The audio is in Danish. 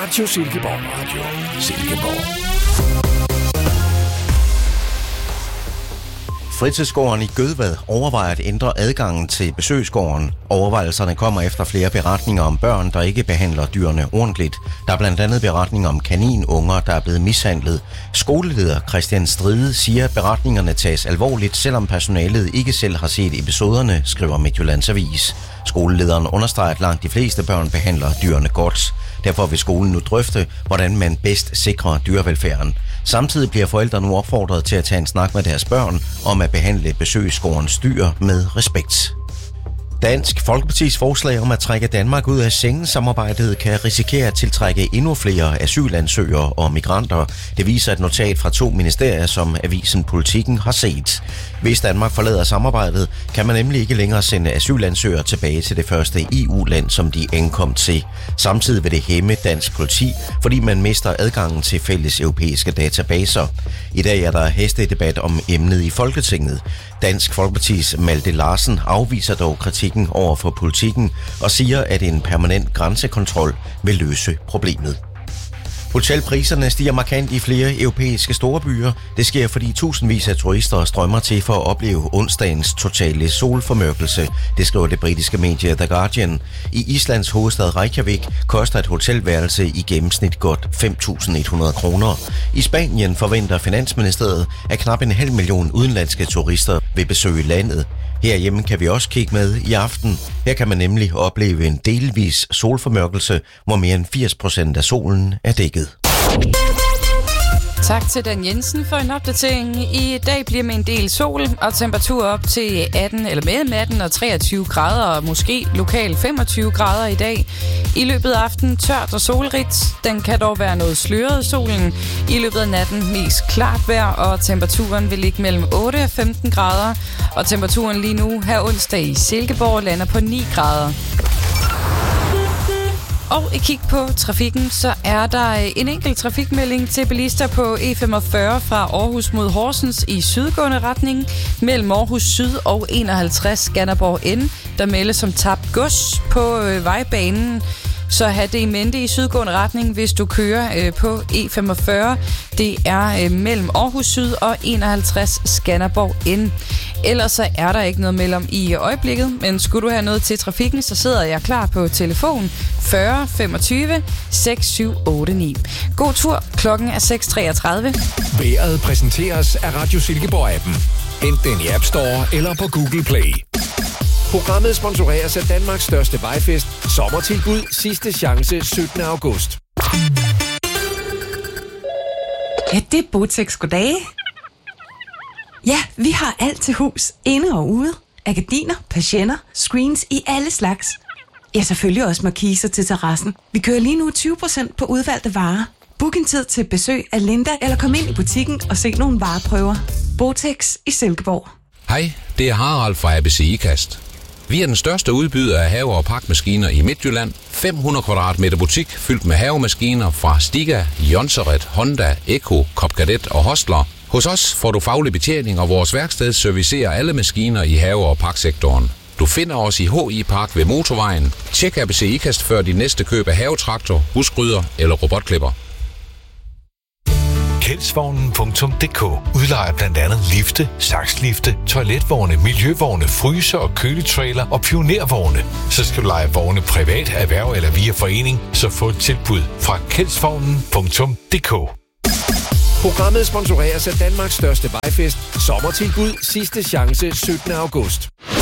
Radio Silkeborg. Radio Silkeborg. Fritidsgården i Gødvad overvejer at ændre adgangen til besøgsgården. Overvejelserne kommer efter flere beretninger om børn, der ikke behandler dyrene ordentligt. Der er blandt andet beretninger om kaninunger, der er blevet mishandlet. Skoleleder Christian Stride siger, at beretningerne tages alvorligt, selvom personalet ikke selv har set episoderne, skriver Midtjyllands Avis. Skolelederen understreger, at langt de fleste børn behandler dyrene godt. Derfor vil skolen nu drøfte, hvordan man bedst sikrer dyrevelfærden. Samtidig bliver forældre nu opfordret til at tage en snak med deres børn om at behandle besøgsgårdens dyr med respekt. Dansk Folkepartis forslag om at trække Danmark ud af Schengen-samarbejdet kan risikere at tiltrække endnu flere asylansøgere og migranter. Det viser et notat fra 2 ministerier, som avisen Politikken har set. Hvis Danmark forlader samarbejdet, kan man nemlig ikke længere sende asylansøgere tilbage til det første EU-land, som de ankom til. Samtidig vil det hæmme dansk politi, fordi man mister adgangen til fælles europæiske databaser. I dag er der hestedebat om emnet i Folketinget. Dansk Folkepartis Malte Larsen afviser dog kritikken over for Politikken og siger, at en permanent grænsekontrol vil løse problemet. Hotelpriserne stiger markant i flere europæiske storbyer. Det sker, fordi tusindvis af turister strømmer til for at opleve onsdagens totale solformørkelse. Det skriver det britiske medie The Guardian. I Islands hovedstad Reykjavik koster et hotelværelse i gennemsnit godt 5.100 kroner. I Spanien forventer Finansministeriet, at knap 500.000 udenlandske turister vil besøge landet. Herhjemme kan vi også kigge med i aften. Her kan man nemlig opleve en delvis solformørkelse, hvor mere end 80% af solen er dækket. Tak til Dan Jensen for en opdatering. I dag bliver med en del sol og temperatur op til 18 og 23 grader og måske lokalt 25 grader i dag. I løbet af aftenen tørt og solrigt. Den kan dog være noget sløret solen. I løbet af natten mest klart vejr, og temperaturen vil ligge mellem 8 og 15 grader. Og temperaturen lige nu her onsdag i Silkeborg lander på 9 grader. Og et kig på trafikken, så er der en enkelt trafikmelding til bilister på E45 fra Aarhus mod Horsens i sydgående retning mellem Aarhus Syd og 51 Skanderborg N, der meldes som tabt gods på vejbanen. Så have det i mente i sydgående retning, hvis du kører på E45. Det er mellem Aarhus Syd og 51 Skanderborg N. Ellers så er der ikke noget mellem i øjeblikket, men skulle du have noget til trafikken, så sidder jeg klar på telefon 40 25 6789. God tur, klokken er 6:33. Vejret præsenteres af Radio Silkeborg-appen. Hent den i App Store eller på Google Play. Programmet sponsoreres af Danmarks største vejfest, sommertilbud sidste chance 17. august. Ja, det er Botex. Goddag. Ja, vi har alt til hus, inde og ude. Gardiner, persienner, screens i alle slags. Ja, selvfølgelig også markiser til terrassen. Vi kører lige nu 20% på udvalgte varer. Book en tid til besøg af Linda, eller kom ind i butikken og se nogle vareprøver. Botex i Silkeborg. Hej, det er Harald fra ABC IKAST. Vi er den største udbyder af have- og pakmaskiner i Midtjylland. 500 kvadratmeter butik fyldt med havemaskiner fra Stiga, Jonseret, Honda, Eco, Copcadet og Hostler. Hos os får du faglig betjening, og vores værksted servicerer alle maskiner i have- og paksektoren. Du finder os i HI Park ved Motorvejen. Tjek ABC IKAST før din næste køb af havetraktor, buskrydder eller robotklipper. Kjeldsvognen.dk udlejer blandt andet lifte, sakslifte, toiletvogne, miljøvogne, fryser og køletrailer og pionervogne. Så skal du lege vogne privat, erhverv eller via forening, så få et tilbud fra Kjeldsvognen.dk. Programmet sponsoreres af Danmarks største vejfest, sommertilbud sidste chance 17. august.